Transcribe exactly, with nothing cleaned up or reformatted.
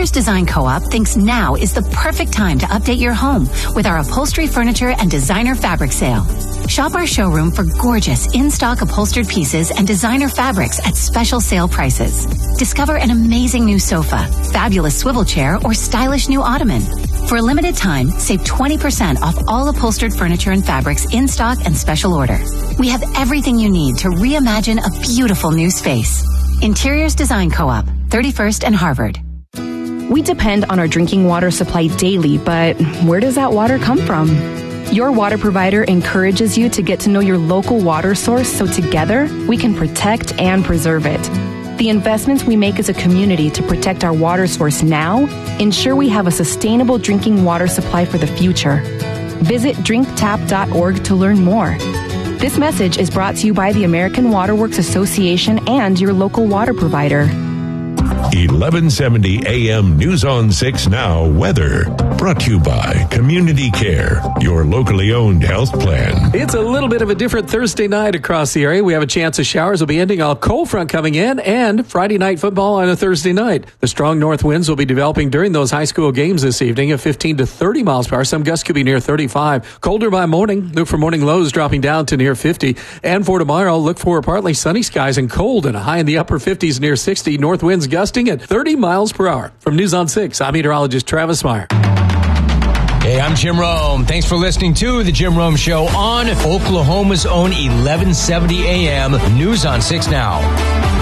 Interiors Design Co-op thinks now is the perfect time to update your home with our upholstery, furniture, and designer fabric sale. Shop our showroom for gorgeous in-stock upholstered pieces and designer fabrics at special sale prices. Discover an amazing new sofa, fabulous swivel chair, or stylish new ottoman. For a limited time, save twenty percent off all upholstered furniture and fabrics in stock and special order. We have everything you need to reimagine a beautiful new space. Interiors Design Co-op, thirty-first and Harvard. We depend on our drinking water supply daily, but where does that water come from? Your water provider encourages you to get to know your local water source so together we can protect and preserve it. The investments we make as a community to protect our water source now ensure we have a sustainable drinking water supply for the future. Visit drink tap dot org to learn more. This message is brought to you by the American Water Works Association and your local water provider. eleven seventy A M News on six Now weather. Brought to you by Community Care, your locally owned health plan. It's a little bit of a different Thursday night across the area. We have a chance of showers will be ending, a cold front coming in, and Friday night football on a Thursday night. The strong north winds will be developing during those high school games this evening at fifteen to thirty miles per hour. Some gusts could be near thirty-five. Colder by morning. Look for morning lows dropping down to near fifty. And for tomorrow, look for partly sunny skies and cold and a high in the upper fifties near sixty. North winds gusting at thirty miles per hour. From News on six, I'm meteorologist Travis Meyer. Hey, I'm Jim Rome. Thanks for listening to The Jim Rome Show on Oklahoma's own eleven seventy A M News on six Now.